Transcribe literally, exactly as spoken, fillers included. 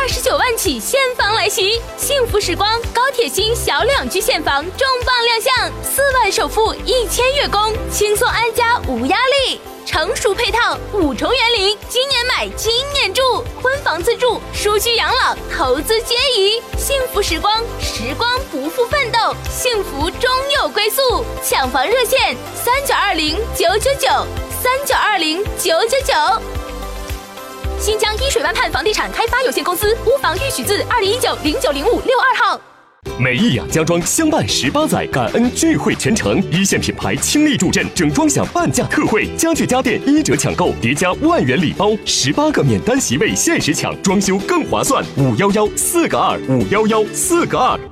二十九万起现房来袭，幸福时光高铁新小两居现房重磅亮相，四万首付一千月供，轻松安家无压力。成熟配套五重园林，今年买今年住，婚房自住，舒居养老，投资皆宜。幸福时光，时光不负奋斗，幸福终有归宿。抢房热线：三九二零九九九，三九二零九九九。新疆依水湾畔房地产开发有限公司屋房预许字二零一九零九零五六二号。 美意养家装相伴十八载，感恩聚会全程，一线品牌倾力助阵，整装享半价特惠，家具家电一折抢购，叠加万元礼包，十八个免单席位限时抢，装修更划算。五幺幺四个二，五幺幺四个二。